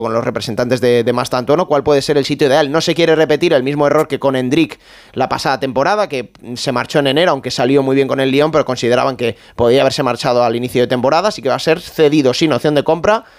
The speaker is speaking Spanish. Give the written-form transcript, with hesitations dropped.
con los representantes de Mastantuono cuál puede ser el sitio ideal. No se quiere repetir el mismo error que con Endrick la pasada temporada, que se marchó en enero, aunque salió muy bien con el Lyon, pero consideraban que podía haberse marchado al inicio de temporada, así que va a ser cedido sin opción de compra